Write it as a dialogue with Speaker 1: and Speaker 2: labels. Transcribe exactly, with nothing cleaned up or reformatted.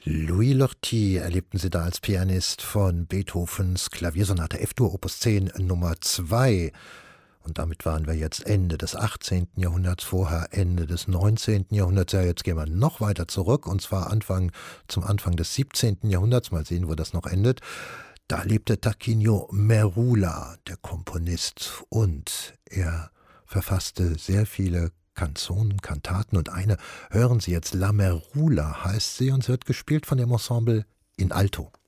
Speaker 1: Louis Lortie erlebten Sie da als Pianist von Beethovens Klaviersonate F-Dur Opus zehn Nummer zwei. Und damit waren wir jetzt Ende des achtzehnten Jahrhunderts, vorher Ende des neunzehnten Jahrhunderts. Ja, jetzt gehen wir noch weiter zurück, und zwar Anfang, zum Anfang des siebzehnten Jahrhunderts. Mal sehen, wo das noch endet. Da lebte Tarquinio Merula, der Komponist, und er verfasste sehr viele Kanzonen, Kantaten, und eine hören Sie jetzt, La Merula heißt sie, und sie wird gespielt von dem Ensemble in Alto.